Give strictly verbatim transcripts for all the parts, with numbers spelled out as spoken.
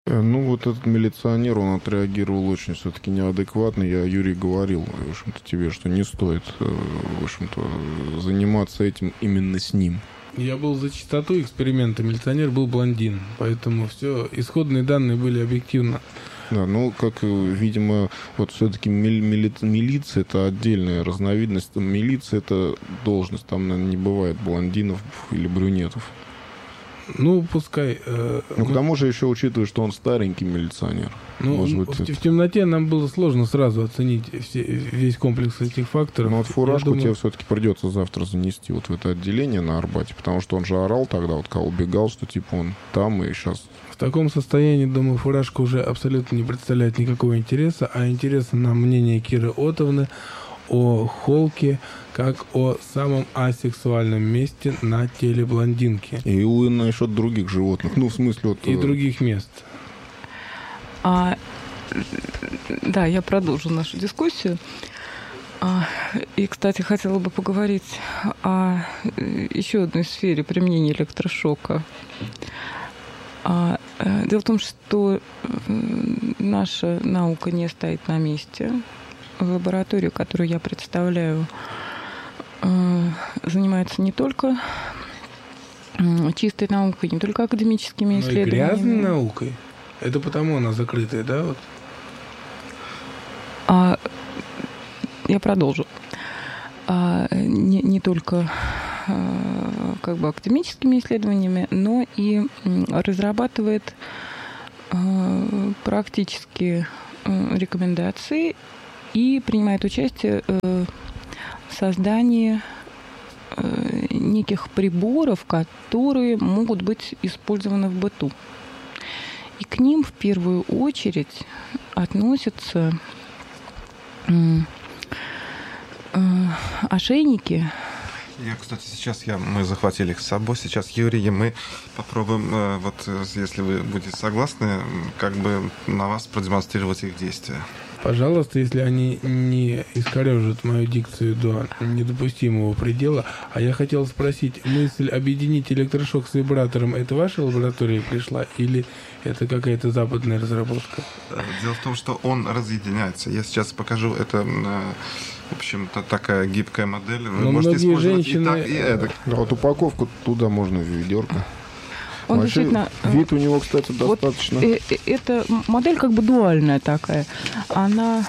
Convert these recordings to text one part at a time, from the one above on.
Ну, вот этот милиционер, он отреагировал очень все-таки неадекватно. Я, Юрий, говорил, в общем-то, тебе, что не стоит, в общем-то, заниматься этим именно с ним. Я был за чистоту эксперимента. Милиционер был блондин, поэтому все, исходные данные были объективно. Да, ну, как, видимо, вот все-таки мили- мили- милиция — это отдельная разновидность. Милиция — это должность, там, наверное, не бывает блондинов или брюнетов. Ну, пускай... Э, ну, к тому же еще учитывая, что он старенький милиционер. Ну, Может в, быть, в, это... в темноте нам было сложно сразу оценить все, весь комплекс этих факторов. Ну, вот фуражку думаю... тебе все-таки придется завтра занести вот в это отделение на Арбате, потому что он же орал тогда, вот когда убегал, что типа он там и сейчас... В таком состоянии, думаю, фуражка уже абсолютно не представляет никакого интереса, а интереса нам мнение Киры Отовны о Холке как о самом асексуальном месте на теле блондинки. И у еще других животных, ну, в смысле... Вот, и других мест. А, да, я продолжу нашу дискуссию. А, и, кстати, хотела бы поговорить о еще одной сфере применения электрошока. А, дело в том, что наша наука не стоит на месте. Лаборатория, которую я представляю, занимается не только чистой наукой, не только академическими исследованиями. Но и грязной наукой. Это потому она закрытая, да? Вот? А, я продолжу. А, не, не только а, как бы академическими исследованиями, но и разрабатывает а, практические а, рекомендации и принимает участие а, в создании а, неких приборов, которые могут быть использованы в быту. И к ним в первую очередь относятся ошейники. Я, кстати, сейчас я, мы захватили их с собой. Сейчас, Юрий, мы попробуем, вот если вы будете согласны, как бы на вас продемонстрировать их действия. Пожалуйста, если они не искорежат мою дикцию до недопустимого предела. А я хотел спросить, мысль объединить электрошок с вибратором, это ваша лаборатория пришла или это какая-то западная разработка? Дело в том, что он разъединяется. Я сейчас покажу, это, в общем-то, такая гибкая модель. Вы Но можете использовать женщины... и так, и это. Да, вот упаковку туда можно в ведерко. Он вообще, действительно... вид у него, кстати, достаточно... Вот, э, э, эта модель как бы дуальная такая. Она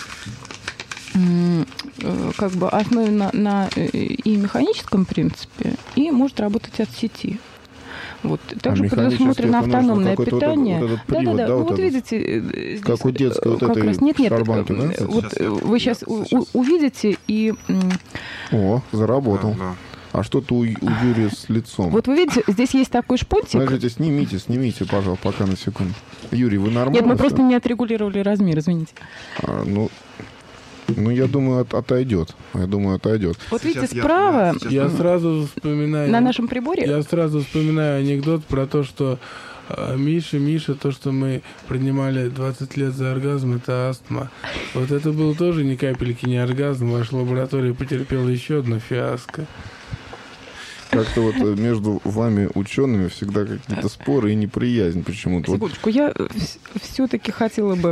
э, как бы основана на и механическом принципе, и может работать от сети. Вот. Также а предусмотрено автономное питание. Вот этот, вот этот привод, да, да, да, ну, вот вот этот, видите, здесь как у детской вот как этой раз нет, нет, шарманки, да? Вот сейчас вы сейчас, сейчас увидите и... О, заработал. Да, да. А что-то у, у Юрия с лицом. Вот вы видите, здесь есть такой шпунтик. Подождите, снимите, снимите, пожалуйста, пока на секунду. Юрий, вы нормально? Нет, мы все? просто не отрегулировали размер, извините. А, ну, ну, я думаю, от, отойдет. Я думаю, отойдет. Вот Сейчас видите, я- справа сейчас Я сразу вспоминаю... на нашем приборе... Я сразу вспоминаю анекдот про то, что э, Миша, Миша, то, что мы принимали двадцать лет за оргазм, это астма. Вот это был тоже ни капельки не оргазм. Ваша лаборатория потерпела еще одно фиаско. Как-то вот между вами, учеными, всегда какие-то споры и неприязнь почему-то. Вот Секундочку, я все-таки хотела бы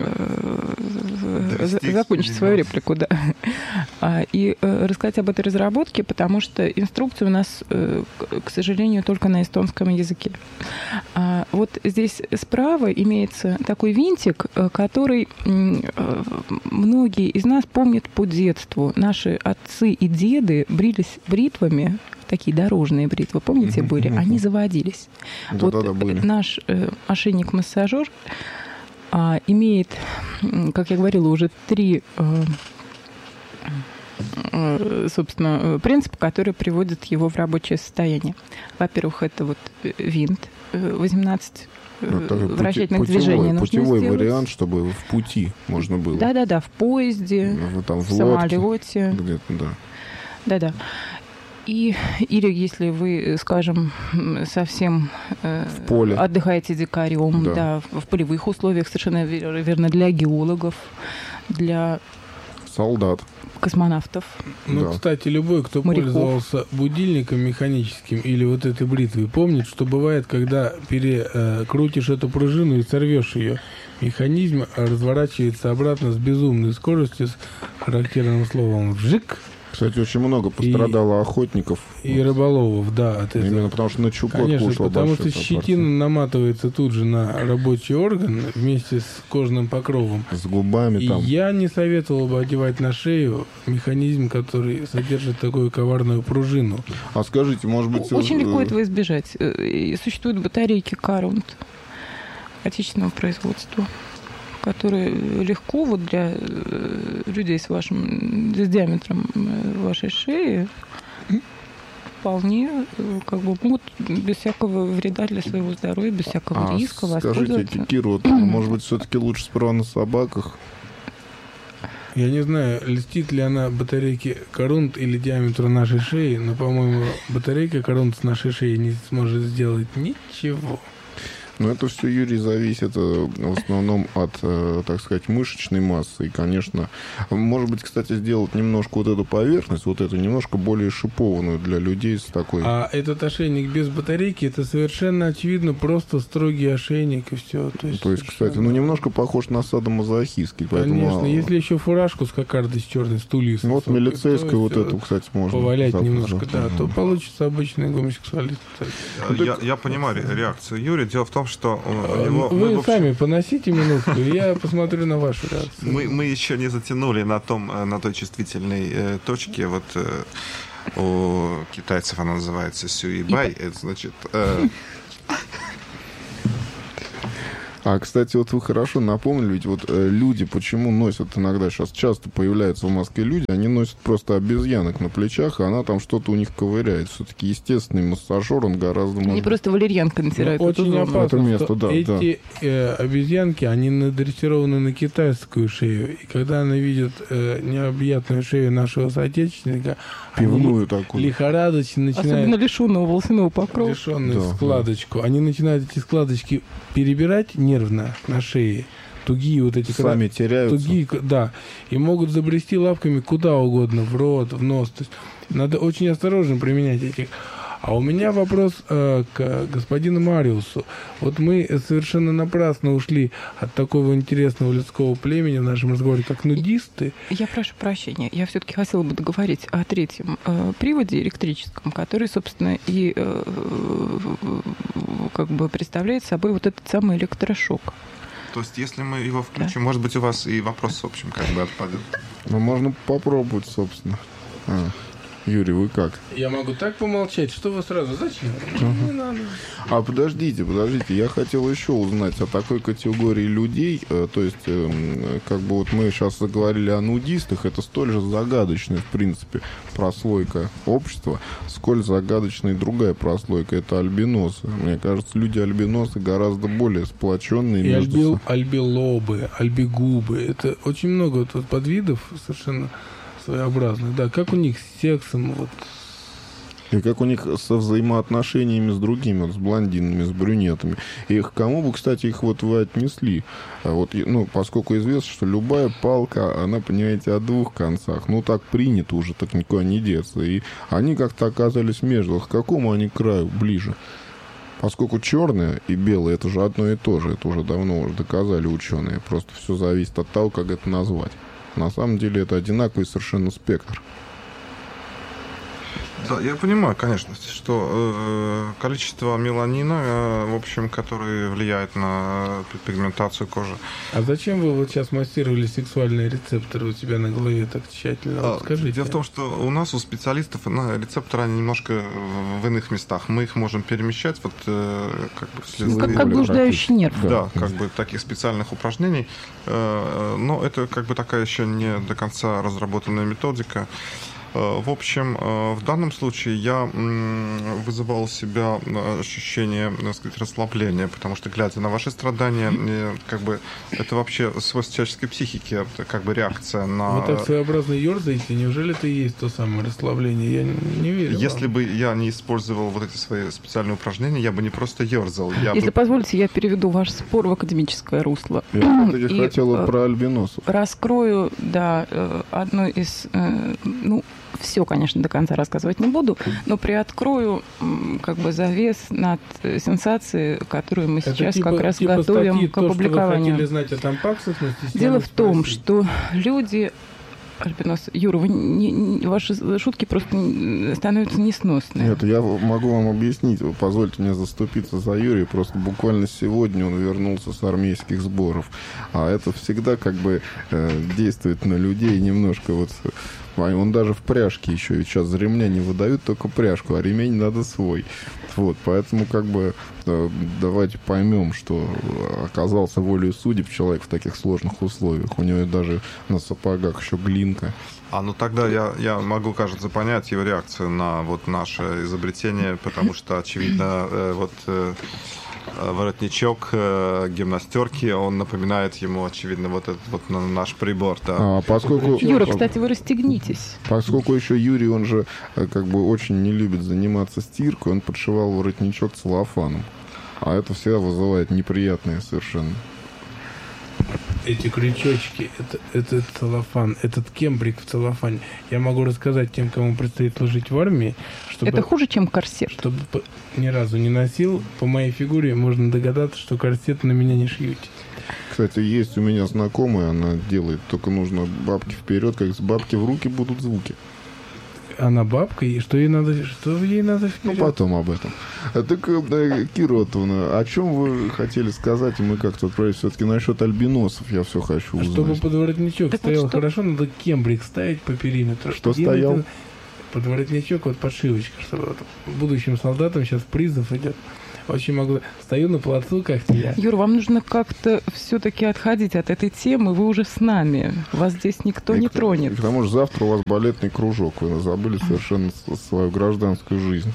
э, Довести закончить свою реплику, да, А, и э, рассказать об этой разработке, потому что инструкция у нас, э, к к сожалению, только на эстонском языке. А, вот здесь справа имеется такой винтик, э, который м, э, многие из нас помнят по детству. Наши отцы и деды брились бритвами, такие дорожные бритвы, помните, Мгм, были? мгм. Они заводились. Да, Вот да, да, были. наш э, ошейник-массажер а, имеет, м, как я говорила, уже три, э, э, собственно, э, принципа, которые приводят его в рабочее состояние. Во-первых, это вот э, винт, э, восемнадцать э, Это пути- вращательных путевой, движений нужно путевой сделать. вариант, чтобы в пути можно было. Да-да-да, в поезде, Ну, там, в в лодке, самолете. где-то, да. Да-да. И, или если вы, скажем, совсем э, В поле. отдыхаете дикарем, Да. да, в, в полевых условиях, совершенно вер- верно, для геологов, для Солдат. космонавтов. Ну, Да. кстати, любой, кто Моряков. пользовался будильником механическим или вот этой бритвой, помнит, что бывает, когда перекрутишь эту пружину и сорвешь ее, механизм разворачивается обратно с безумной скоростью, с характерным словом «вжик», Кстати, очень много пострадало охотников. и рыболовов, да, от этого. Именно потому что на Чукотку Конечно, ушла потому большая что пропорция. щетина наматывается тут же на рабочий орган вместе с кожным покровом. С губами И там. я не советовал бы одевать на шею механизм, который содержит такую коварную пружину. А скажите, может быть... Очень э, легко этого избежать. Э, и Существуют батарейки Corunt отечественного производства, которые легко вот для э, людей с вашим с диаметром э, вашей шеи вполне э, как бы могут без всякого вреда для своего здоровья, без всякого А риска скажите, воспользоваться. Кира, вот, может быть, все-таки лучше справа на собаках? Я не знаю, льстит ли она батарейке Corunt или диаметру нашей шеи, но, по-моему, батарейка Corunt с нашей шеи не сможет сделать ничего. Но это все, Юрий, зависит э, в основном от, э, так сказать, мышечной массы. И, конечно, может быть, кстати, сделать немножко вот эту поверхность, вот эту немножко более шипованную для людей с такой... А этот ошейник без батарейки, это совершенно очевидно просто строгий ошейник и все. То есть, То есть, кстати, ну, немножко похож на садомазохистский. Поэтому... Конечно, если еще фуражку с кокардой с черной стульей. Ну, вот милицейскую вот эту, кстати, можно... повалять запах, немножко, да, Ага. то получится обычный гомосексуалист. Я, я понимаю ре- реакцию Юрия. Дело в том, что у него... Вы мы, в общем, сами поносите минутку, и я посмотрю на вашу реакцию. мы, мы еще не затянули на, том, э, на той чувствительной э, точке. Вот э, у китайцев она называется сюибай. Это значит... э, А, кстати, вот вы хорошо напомнили, ведь вот э, люди почему носят иногда, сейчас часто появляются в Москве люди, они носят просто обезьянок на плечах, и она там что-то у них ковыряет. Все-таки естественный массажер, он гораздо... Не может просто валерьянка натирает Ну, эту очень зону. опасно, Это место, что да, эти э, обезьянки, они надрессированы на китайскую шею. И когда она видит э, необъятную шею нашего соотечественника, пивную они такую. лихорадочно Особенно начинают... лишенного волосяного покрова. Лишенную Да, складочку. Они начинают эти складочки перебирать нервно на шее. Тугие вот эти... Сами теряются. Тугие, да. И могут забрести лапками куда угодно, в рот, в нос. То есть надо очень осторожно применять этих. А у меня вопрос э, к господину Мариусу. Вот мы совершенно напрасно ушли от такого интересного людского племени в нашем разговоре, как нудисты. Я прошу прощения, я все-таки хотела бы договорить о третьем э, приводе электрическом, который, собственно, и э, как бы представляет собой вот этот самый электрошок. То есть, если мы его включим, может быть, у вас и вопрос, в общем, как бы отпадет. Ну, можно попробовать, собственно. А. Юрий, вы как? Я могу так помолчать, что вы сразу... Зачем? Не надо. А подождите, подождите, я хотел еще узнать о такой категории людей, э, то есть, э, как бы вот мы сейчас заговорили о нудистах, это столь же загадочная, в принципе, прослойка общества, сколь загадочная и другая прослойка, это альбиносы. Мне кажется, люди-альбиносы гораздо более сплоченные И между альбил, собой. альбилобы, альбигубы. Это очень много тут подвидов совершенно своеобразных. Да, как у них с сексом, вот. И как у них со взаимоотношениями с другими, вот, с блондинами, с брюнетами. И к кому бы, кстати, их вот вы отнесли? А вот, ну, поскольку известно, что любая палка, она, понимаете, о двух концах. Ну, так принято уже, так никуда не деться. И они как-то оказались между. К какому они краю ближе? Поскольку черное и белое, это же одно и то же. Это уже давно уже доказали ученые. Просто все зависит от того, как это назвать. На самом деле это одинаковый совершенно спектр. Да, я понимаю, конечно, что э, количество меланина, э, в общем, который влияет на пигментацию кожи. А зачем вы вот сейчас массировали сексуальные рецепторы у себя на голове так тщательно? Вот А, скажите. Дело в том, что у нас, у специалистов, на рецепторы, они немножко в иных местах. Мы их можем перемещать, вот, э, как бы, вслед за- Как, как блуждающий нерв. Да, как бы таких специальных упражнений. Э, Но это как бы такая еще не до конца разработанная методика. В общем, в данном случае я вызывал у себя ощущение, так сказать, расслабления, потому что, глядя на ваши страдания, как бы это вообще свойство человеческой психики, это как бы реакция на... Вы так своеобразно ерзаете, неужели это и есть то самое расслабление? Я не верю. Если вам. бы я не использовал вот эти свои специальные упражнения, я бы не просто ерзал. Я Если бы... позволите, я переведу ваш спор в академическое русло. Я все-таки хотела про альбиносов. Раскрою, да, одну из... Ну, все, конечно, до конца рассказывать не буду, но приоткрою как бы завес над сенсацией, которую мы сейчас типа, как раз типа готовим статьи, к то, опубликованию. Что вы хотели знать о тампаксах, но Дело в том, спросить. что люди... Альбинос, Юра, вы не, не, ваши шутки просто становятся несносными. Нет, я могу вам объяснить. Вы позвольте мне заступиться за Юрия. Просто буквально сегодня он вернулся с армейских сборов. А это всегда как бы э, действует на людей немножко вот... Он даже в пряжке еще. Ведь сейчас за ремня не выдают только пряжку, а ремень надо свой. Вот, поэтому как бы э, давайте поймем, что оказался волею судеб человек в таких сложных условиях. У него даже на сапогах еще глинка. А, ну тогда я, я могу, кажется, понять его реакцию на вот наше изобретение, потому что, очевидно, э, вот... Э, воротничок э, гимнастерки, он напоминает ему, очевидно, вот этот вот наш прибор. Да. А, поскольку... Юра, кстати, вы расстегнитесь. Поскольку еще Юрий, он же как бы очень не любит заниматься стиркой, он подшивал воротничок целлофаном. А это всегда вызывает неприятные совершенно. Эти крючочки, это, это целлофан, этот кембрик в целлофане. Я могу рассказать тем, кому предстоит служить в армии, чтобы... Это хуже, чем корсет. Чтобы ни разу не носил. По моей фигуре можно догадаться, что корсет на меня не шьете. Кстати, есть у меня знакомая, она делает, только нужно бабки вперед, как с бабки в руки будут звуки. Она бабка, и что ей надо, что ей надо вперед? Ну, потом об этом. А, так, Кира Отовна, о чем вы хотели сказать? Мы как-то отправились все-таки насчет альбиносов, я все хочу узнать. Чтобы под воротничок так стоял вот что... хорошо, надо кембрик ставить по периметру. Что и стоял? надо... Под воротничок, вот подшивочка, чтобы вот будущим солдатам сейчас призыв идет. Очень могу... Стою на плацу, как я. Юр, вам нужно как-то все-таки отходить от этой темы. Вы уже с нами. Вас здесь никто и не к... тронет. И к тому же завтра у вас балетный кружок. Вы забыли совершенно свою гражданскую жизнь.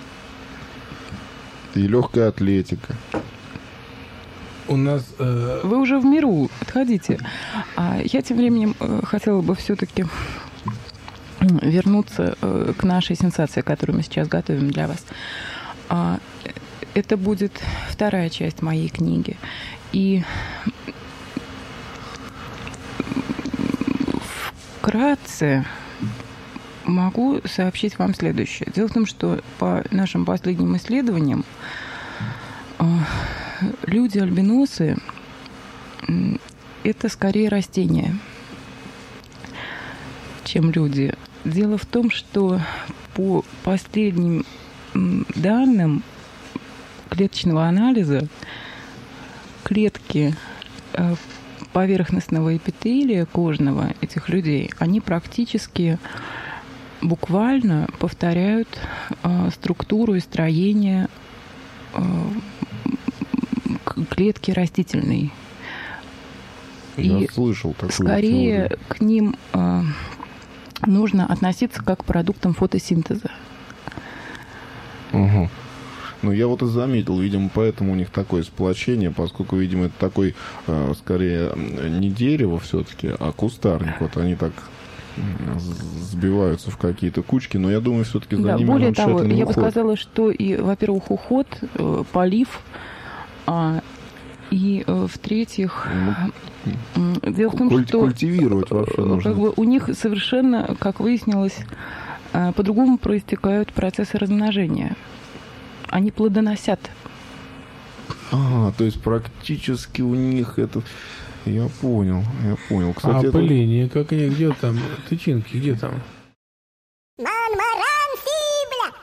И легкая атлетика. У нас... Э... Вы уже в миру. Отходите. А я тем временем э, хотела бы все-таки вернуться э, к нашей сенсации, которую мы сейчас готовим для вас. А, это будет вторая часть моей книги. И вкратце могу сообщить вам следующее. Дело в том, что по нашим последним исследованиям люди-альбиносы – это скорее растения, чем люди. Дело в том, что по последним данным клеточного анализа клетки поверхностного эпителия кожного этих людей, они практически буквально повторяют структуру и строение клетки растительной. Я и слышал такую скорее теорию. К ним э, нужно относиться как к продуктам фотосинтеза. Угу. Ну, я вот и заметил, видимо, поэтому у них такое сплочение, поскольку, видимо, это такой, э, скорее, не дерево все-таки, а кустарник. Вот они так сбиваются в какие-то кучки, но я думаю, все-таки за да, ними более надо того, тщательный я бы уход. сказала, что и, во-первых, уход, э, полив, а, и, э, в-третьих, ну, дело в том, куль- что культивировать вообще нужно. Как бы у них совершенно, как выяснилось, э, по-другому проистекают процессы размножения. Они плодоносят. А, то есть практически у них это... Я понял, я понял. Кстати, а это... опыление, как они, где там, тычинки, где там? Монмаранси, бля!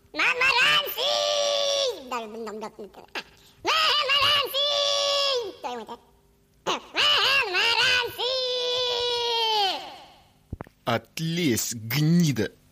Монмаранси! Монмаранси! Отлезь, гнида!